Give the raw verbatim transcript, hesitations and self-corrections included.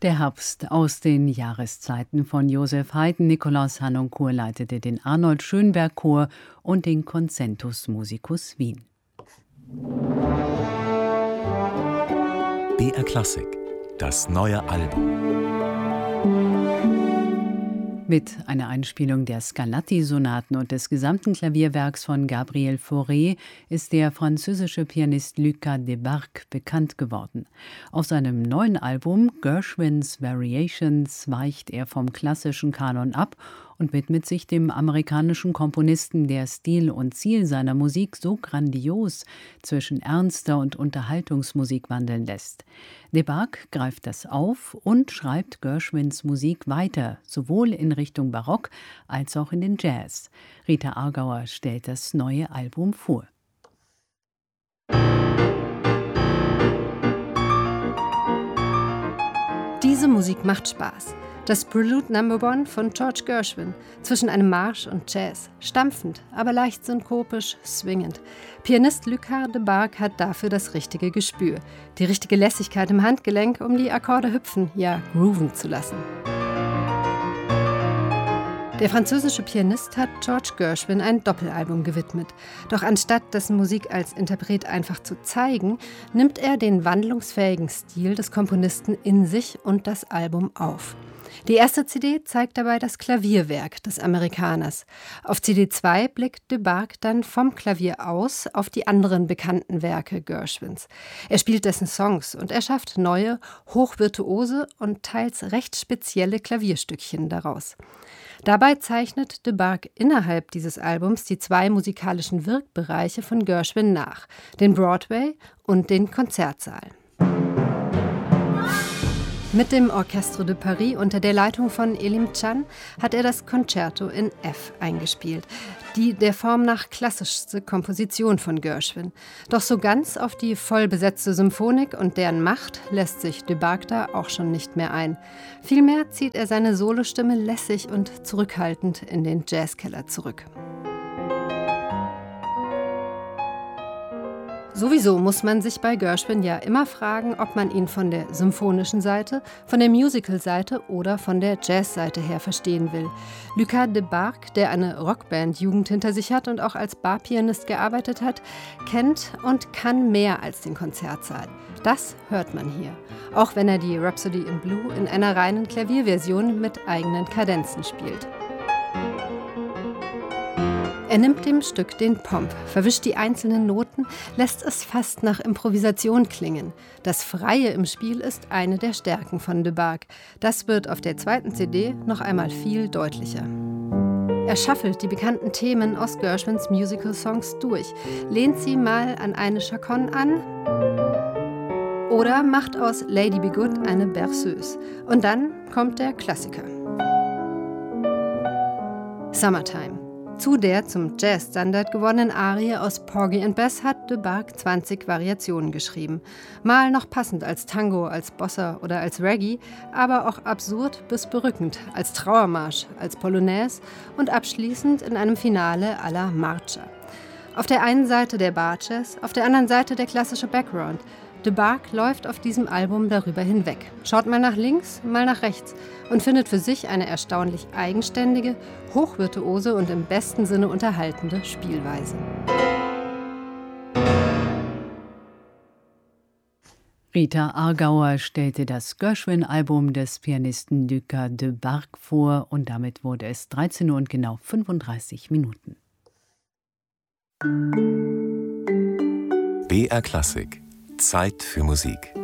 Der Herbst aus den Jahreszeiten von Joseph Haydn. Nikolaus Harnoncourt leitete den Arnold-Schönberg-Chor und den Concentus Musicus Wien. B R Klassik, das neue Album. Mit einer Einspielung der Scarlatti-Sonaten und des gesamten Klavierwerks von Gabriel Fauré ist der französische Pianist Lucas Debargue bekannt geworden. Auf seinem neuen Album Gershwin's Variations weicht er vom klassischen Kanon ab und widmet sich dem amerikanischen Komponisten, der Stil und Ziel seiner Musik so grandios zwischen ernster und Unterhaltungsmusik wandeln lässt. Debargue greift das auf und schreibt Gershwins Musik weiter, sowohl in Richtung Barock als auch in den Jazz. Rita Argauer stellt das neue Album vor. Diese Musik macht Spaß. Das Prelude Number One von George Gershwin, zwischen einem Marsch und Jazz, stampfend, aber leicht synkopisch, swingend. Pianist Lucas Debargue hat dafür das richtige Gespür, die richtige Lässigkeit im Handgelenk, um die Akkorde hüpfen, ja grooven zu lassen. Der französische Pianist hat George Gershwin ein Doppelalbum gewidmet. Doch anstatt dessen Musik als Interpret einfach zu zeigen, nimmt er den wandlungsfähigen Stil des Komponisten in sich und das Album auf. Die erste C D zeigt dabei das Klavierwerk des Amerikaners. Auf C D zwei blickt Debargue dann vom Klavier aus auf die anderen bekannten Werke Gershwins. Er spielt dessen Songs und er schafft neue, hochvirtuose und teils recht spezielle Klavierstückchen daraus. Dabei zeichnet Debargue innerhalb dieses Albums die zwei musikalischen Wirkbereiche von Gershwin nach, den Broadway und den Konzertsaal. Mit dem Orchestre de Paris unter der Leitung von Elim Can hat er das Concerto in F eingespielt, die der Form nach klassischste Komposition von Gershwin. Doch so ganz auf die vollbesetzte Symphonik und deren Macht lässt sich Debargue da auch schon nicht mehr ein. Vielmehr zieht er seine Solostimme lässig und zurückhaltend in den Jazzkeller zurück. Sowieso muss man sich bei Gershwin ja immer fragen, ob man ihn von der symphonischen Seite, von der Musical-Seite oder von der Jazz-Seite her verstehen will. Lucas Debargue, der eine Rockband-Jugend hinter sich hat und auch als Barpianist gearbeitet hat, kennt und kann mehr als den Konzertsaal. Das hört man hier, auch wenn er die Rhapsody in Blue in einer reinen Klavierversion mit eigenen Kadenzen spielt. Er nimmt dem Stück den Pomp, verwischt die einzelnen Noten, lässt es fast nach Improvisation klingen. Das Freie im Spiel ist eine der Stärken von Debargue. Das wird auf der zweiten C D noch einmal viel deutlicher. Er schaffelt die bekannten Themen aus Gershwins Musical-Songs durch, lehnt sie mal an eine Chaconne an oder macht aus Lady Be Good eine Berceuse. Und dann kommt der Klassiker. Summertime. Zu der zum Jazz-Standard gewordenen Arie aus Porgy and Bess hat Debargue zwanzig Variationen geschrieben. Mal noch passend als Tango, als Bossa oder als Reggae, aber auch absurd bis berückend, als Trauermarsch, als Polonaise und abschließend in einem Finale à la Marcia. Auf der einen Seite der Bar-Jazz, auf der anderen Seite der klassische Background. Debargue läuft auf diesem Album darüber hinweg, schaut mal nach links, mal nach rechts und findet für sich eine erstaunlich eigenständige, hochvirtuose und im besten Sinne unterhaltende Spielweise. Rita Argauer stellte das Gershwin-Album des Pianisten Lucas Debargue vor und damit wurde es dreizehn Uhr und genau fünfunddreißig Minuten. B R Klassik. Zeit für Musik.